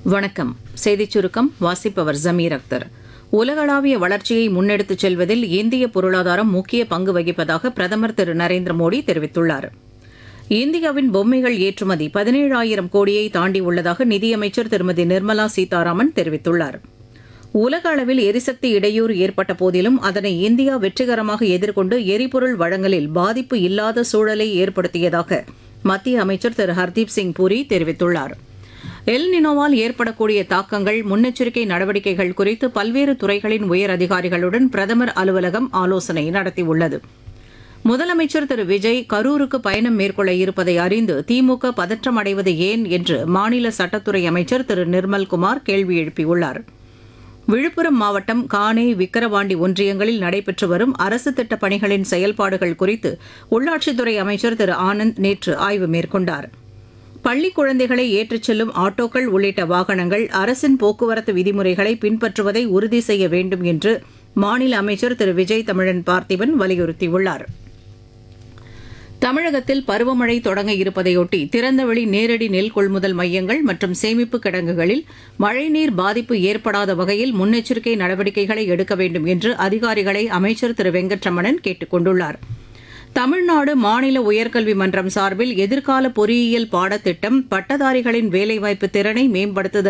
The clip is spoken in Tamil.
வணக்கம். செய்திச் சுருக்கம் வாசிப்பவர் ஜமீர் அக்தர். உலகளாவிய வளர்ச்சியை முன்னெடுத்துச் செல்வதில் இந்திய பொருளாதாரம் முக்கிய பங்கு வகிப்பதாக பிரதமர் திரு நரேந்திர மோடி தெரிவித்துள்ளார். இந்தியாவின் பொம்மைகள் ஏற்றுமதி 17,000 கோடியை தாண்டியுள்ளதாக நிதியமைச்சர் திருமதி நிர்மலா சீதாராமன் தெரிவித்துள்ளார். உலக அளவில் எரிசக்தி இடையூறு ஏற்பட்ட போதிலும் அதனை இந்தியா வெற்றிகரமாக எதிர்கொண்டு எரிபொருள் வழங்கலில் பாதிப்பு இல்லாத சூழலை ஏற்படுத்தியதாக மத்திய அமைச்சர் திரு ஹர்தீப் சிங் பூரி தெரிவித்துள்ளார். எல் நினோவால் ஏற்படக்கூடிய தாக்கங்கள், முன்னெச்சரிக்கை நடவடிக்கைகள் குறித்து பல்வேறு துறைகளின் உயர் அதிகாரிகளுடன் பிரதமர் அலுவலகம் ஆலோசனை நடத்தியுள்ளது. முதலமைச்சர் திரு விஜய் கரூருக்கு பயணம் மேற்கொள்ள இருப்பதை அறிந்து திமுக பதற்றம் அடைவது ஏன் என்று மாநில சட்டத்துறை அமைச்சர் திரு நிர்மல்குமார் கேள்வி எழுப்பியுள்ளார். விழுப்புரம் மாவட்டம் காணே, விக்கிரவாண்டி ஒன்றியங்களில் நடைபெற்று வரும் அரசு திட்டப் பணிகளின் செயல்பாடுகள் குறித்து உள்ளாட்சித்துறை அமைச்சர் திரு ஆனந்த் நேற்று ஆய்வு மேற்கொண்டார். பள்ளிக் குழந்தைகளை ஏற்றிச் செல்லும் ஆட்டோக்கள் உள்ளிட்ட வாகனங்கள் அரசின் போக்குவரத்து விதிமுறைகளை பின்பற்றுவதை உறுதி செய்ய வேண்டும் என்று மாநில அமைச்சர் திரு விஜய் தமிழன் பார்த்திபன் வலியுறுத்தியுள்ளார். தமிழகத்தில் பருவமழை தொடங்க இருப்பதையொட்டி திறந்தவெளி நேரடி நெல் கொள்முதல் மையங்கள் மற்றும் சேமிப்பு கிடங்குகளில் மழைநீர் பாதிப்பு ஏற்படாத வகையில் முன்னெச்சரிக்கை நடவடிக்கைகளை எடுக்க வேண்டும் என்று அதிகாரிகளை அமைச்சர் திரு வெங்கட்ரமணன் கேட்டுக் கொண்டுள்ளார். தமிழ்நாடு மாநில உயர்கல்வி மன்றம் சார்பில் எதிர்கால பொறியியல் பாடத்திட்டம் பட்டதாரிகளின் வேலைவாய்ப்பு திறனை மேம்படுத்துதல்